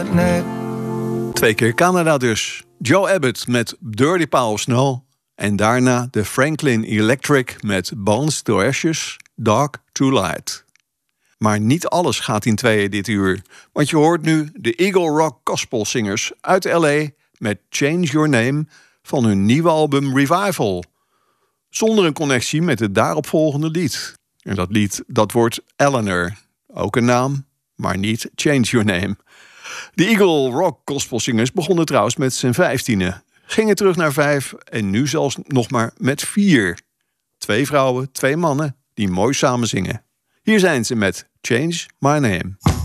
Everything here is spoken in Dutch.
neck. 2 keer Canada dus. Joe Abbott met Dirty Pile of Snow. En daarna de Franklin Electric met Bones to Ashes, Dark to Light. Maar niet alles gaat in tweeën dit uur. Want je hoort nu de Eagle Rock Gospel Singers uit L.A. met Change Your Name van hun nieuwe album Revival. Zonder een connectie met het daaropvolgende lied. En dat lied, dat wordt Eleanor. Ook een naam, maar niet Change Your Name. De Eagle Rock Gospel Singers begonnen trouwens met z'n 15e. Gingen terug naar 5 en nu zelfs nog maar met 4. 2 vrouwen, 2 mannen die mooi samen zingen. Hier zijn ze met Change My Name.